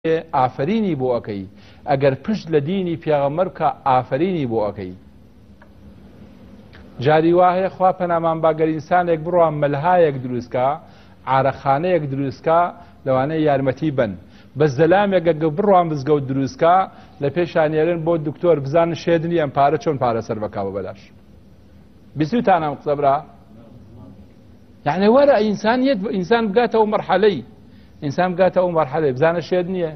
ئافرینی بۆ ئەەکەی ئەگەر پشت لە دینی پێغەمبەر بکە ئافرینی بۆ ئەەکەی. جاری وایە خوا پەنامان باگەر ئینسانێک بڕوان مەلهایەک دروستکە، عارەخانەیەک دروستکە، لەوانەیە یارمەتی بن بە زەلامێک بڕوان بزگەوت دروستکە لە پێشانێرن بۆ دکتۆر بزانن شێدنی ئەم پارە چۆن پارە سەر بەکاوە بەلاش. بیستوتان ئەم قسە برا؟ یعنی وەرە ئینسان بگاتەوە مەرحەلەی ئینسان بگاتەوە مەرحەلەی بزانە شێد نییە.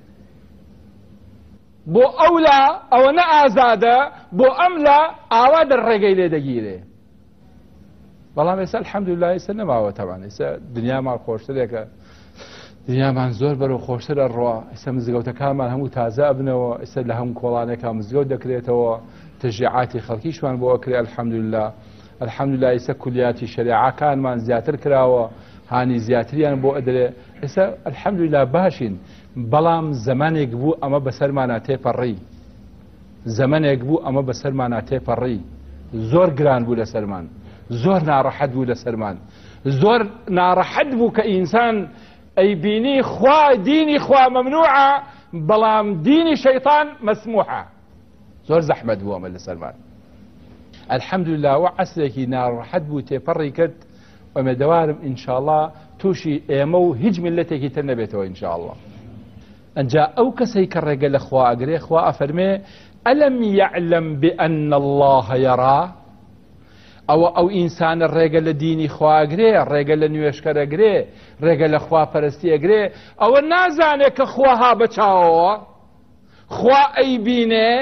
بۆ ئەولا ئەوە نە ئازادە، بۆ ئەملا ئاوا دەڕێگەی لێ دەگیرێ. بەڵام ئێستا الحەمدوللا ئێستا نەماوە تەوان، ئێستا دنیامان خۆشترێکە، دنیامان زۆر بەرەو خۆشترە ڕوا. ئێستا مزگەوتەکانمان هەموو تازە ئەبنەوە، ئێستا لە هەموو کۆڵانێکا مزگەوت دەکرێتەوە، تەشریعاتی خەڵکیشمان بۆ ئەکرێ. الحەمدوللا الحەمدوللا ئێستا کولیاتی شەریعەکانمان زیاتر کراوە، هانی زیاتریان بۆ ئەدرێ. ئێستا الحەمدوللا باشین، بەڵام زەمانێک بوو ئەمە بەسەرمانە تێپەڕی، زەمانێک بوو ئەمە بەسەرمانە تێپەڕی، زۆر گران بوو لەسەرمان، زۆر ناڕەحەت بوو لەسەرمان، زۆر ناڕەحەت بوو کە ئینسان ئەیبینی خوا دینی خوا مەمنوعە بەڵام دینی شەیطان مەسموحە. زۆر زەحمەت بوو ئەمە لەسەرمان. الحەمدوللا وە عەسرێکی ناڕەحەت بوو تێپەڕی کرد. ئەمە دەوارم ئینشاءڵڵا تووشی ئێمە و هیچ میلەتێکی تر نەبێتەوە ئینشاءڵڵا. ئەنجا ئەو کەسەی کە ڕێگە لە خوا ئەگرێ، خوا ئەفەرمێ ئەلەم یەعلەم بئەنە اللڵه یەڕا. ئەو ئینسانە ڕێگە لە دینی خوا ئەگرێ، ڕێگە لە نوێشکەر ئەگرێ، ڕێگە لە خواپەرستی ئەگرێ، ئەوە نازانێت کە خوا ها بەچاوەوە، خوا ئەیبینێ.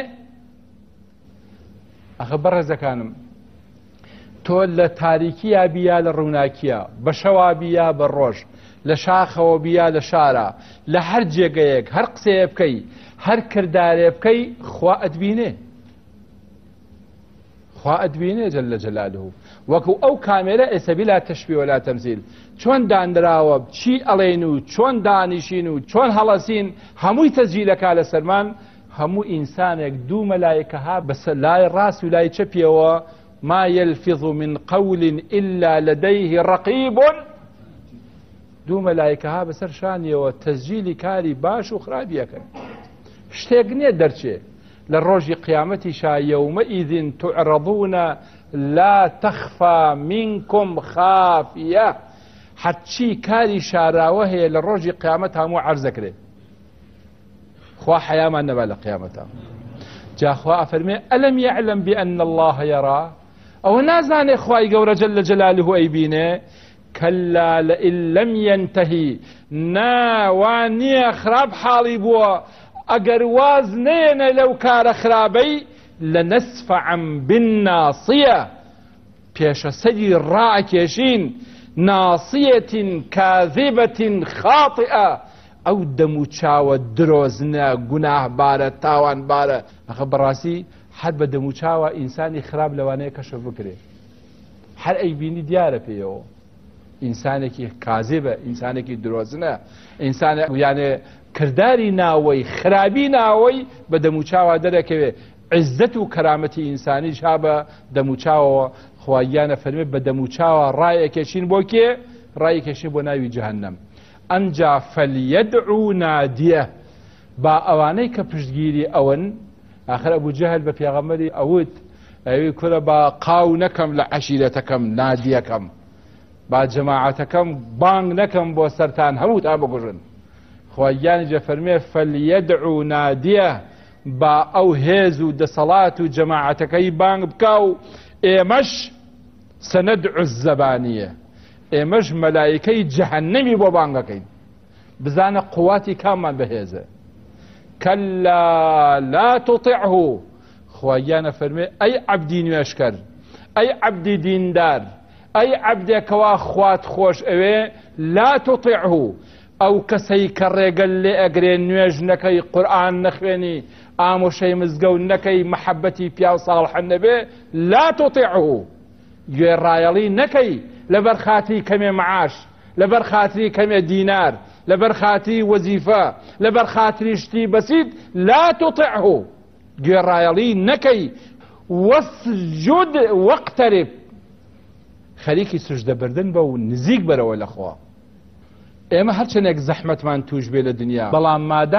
ئەخە بەڕێزەکانم، تۆ لە تاریکیە بیا لە ڕووناکیە، بە شەوا بیا بە ڕۆژ، لە شاخەوە بیا لە شارە، لە هەر جێگەیەک هەر قسەیە بکەی، هەر کردارێ بکەی، خوا ئەتبینێ، خوا ئەتبینێ جەلە جەلالوه. وەکو ئەو کامێرە ئێستا بلا تەشبیه ولا تەمثیل، چۆن دانراوە، چی ئەڵێن و چۆن دانیشین و چۆن هەڵەسین، هەمووی تەسجیلەکا لەسەرمان. هەموو ئینسانێک دوو مەلایکەها بەسەر لای ڕاست و لای چەپیەوە، ما يلفظ من قول إلا لديه رقيب. دوو مەلایکەها بەسەر شانیەوە تەسجیلی کاری باش و خراپیەکەن. شتێک نییە دەرچێ لە ڕۆژی قیامەتیشا یەومەئیذ تعرضون لا تخفى منكم خافیە. هەرچی کاری شاراوە هەیە لە ڕۆژی قیامەت هەموو عەرزەکرێ. خوا حەیامان نەبا لە قیامەتە. جا خوا ئەفەرمێ ئەلەم یەعلەم بئەنە اللڵه یەڕا. ئەوە نازانێ خوای گەورە جەلە جەلالوه ئەیبینێ. کەلا لئن لەم یەنتەهی، وان نییە خراپ حاڵی بووە ئەگەر واز نێنە لەو کارە خراپەی، لەنەسفەعا بالناصیە، پێشە سەری ڕائەکێشین، ناصیەتین کاذبەتین خاطئە. ئەو دەم و چاوە درۆزنە، گوناهبارە، تاوانبارە. ئەخە بەڕاستی هەر بە دەم و چاوە ئینسانی خراپ لەوانەیە کەشف بکرێ، هەر ئەیبینی دیارە پێیەوە. ئینسانێکی کاذبە، ئینسانێکی درۆزنە، ئینسانێک یانێ کردداری ناوەی خراپی ناوەی بە دەم و چاوە دەرەکەوێ. عزت و کەرامەتی ئینسانی شا بە دەم و چاوەوە. خوایانە فەرمێ بە دەم و چاوە ڕایەکێشین بۆ کێ؟ ڕایەکێشین بۆ ناوی جەهەنەم. ئەنجا فەلیەدعو نادیە، با ئەوانەی کە پشتگیری ئەوەن. ئاخر ئەبوو جەهل بە پێغەمبەری ئەوت ئەوی کورە با قاو نەکەم لە عەشیرەتەکەم، نادیەکەم، با جەماعەتەکەم بانگ نەکەم بۆ سەرتان هەمووتان بکوژن. خوایانیجە فەرمێ فەلیەدعو نادیە، با ئەو هێز و دەسەڵات و جەماعەتەکەی بانگ بکا و ئێمەش سەنەدعو الزەبانیە، ئێمەش مەلایکەی جەهەنەمی بۆ بانگەکەین. بزانە قوواتی کاممان بەهێزە. کەلا لا تطعه. خوایانە فەرمێ ئەی عەبدی نوێشکەر، ئەی عەبدی دیندار، ئەی عەبدێکەوە خوات خۆش ئەوێ، لا تطعه. ئەو کەسەی کە ڕێگەل لێ ئەگرێ، نوێژ نەکەی، قورئان نەخوێنی، ئامۆژەی مزگەوت نەکەی، مەحەبەتی پیا و ساڵحە نەبێ، لا تطعه. گوێڕایەڵی نەکەی لەبەر خاتری کەمێ معاش، لەبەر خاتری کەمێ دینار، لەبەر خاتری وەزیفە، لەبەر خاتری شتی بەسیط، لا تطعه. گوێڕایەڵی نەکەی. وەسجود وەقتەرب، خەریکی سوژدەبردن بە و نزیک بەرەوە لە خوا. ئێمە هەرچەنێک زەحمەتمان توش بێ لە دنیا بەڵام مادام